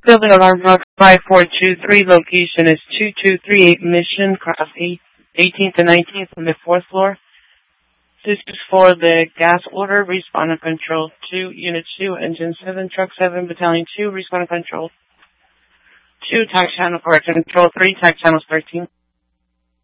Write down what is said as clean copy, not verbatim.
Building alarm box 5423, location is 2238 Mission, Cross 18th and 19th on the 4th floor. This is for the gas order, respawn and control 2, Unit 2, Engine 7, Truck 7, Battalion 2, respawn and control 2, Tax Channel Correction Control 3, Tax Channels 13.